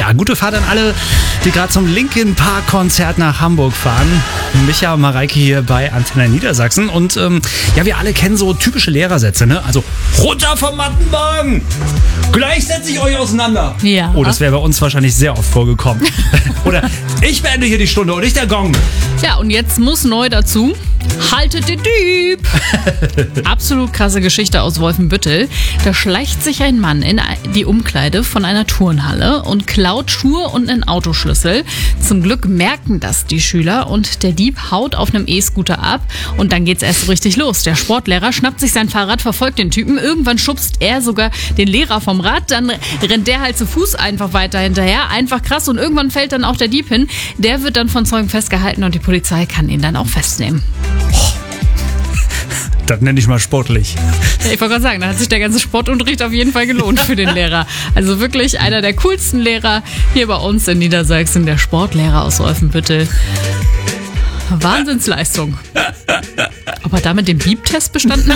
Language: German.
Ja, gute Fahrt an alle, die gerade zum Linkin Park Konzert nach Hamburg fahren. Micha und Mareike hier bei Antenne Niedersachsen. Und ja, wir alle kennen so typische Lehrersätze, ne? Also, runter vom Mattenwagen! Gleich setze ich euch auseinander. Ja. Oh, das wäre bei uns wahrscheinlich sehr oft vorgekommen. Oder, ich beende hier die Stunde und nicht der Gong. Ja, und jetzt muss neu dazu: haltet den Dieb! Absolut krasse Geschichte aus Wolfenbüttel. Da schleicht sich ein Mann in die Umkleide von einer Turnhalle und klaut Schuhe und einen Autoschlüssel. Zum Glück merken das die Schüler und der Dieb haut auf einem E-Scooter ab und dann geht's erst so richtig los. Der Sportlehrer schnappt sich sein Fahrrad, verfolgt den Typen. Irgendwann schubst er sogar den Lehrer vom Rad. Dann rennt der halt zu Fuß einfach weiter hinterher. Einfach krass. Und irgendwann fällt dann auch der Dieb hin. Der wird dann von Zeugen festgehalten und die Polizei kann ihn dann auch festnehmen. Das nenne ich mal sportlich. Ja, ich wollte gerade sagen, da hat sich der ganze Sportunterricht auf jeden Fall gelohnt für den Lehrer. Also wirklich einer der coolsten Lehrer hier bei uns in Niedersachsen, der Sportlehrer aus Wolfenbüttel. Wahnsinnsleistung. Ob er damit den Bieb-Test bestanden hat?